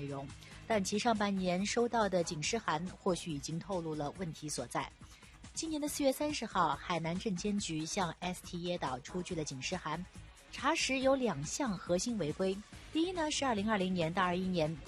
内容，但其上半年收到的警示函或许已经透露了问题所在。今年的4月30号，海南镇监局向 ST 椰岛出具了警示函，查实有2项核心违规。第一呢是2020年到21年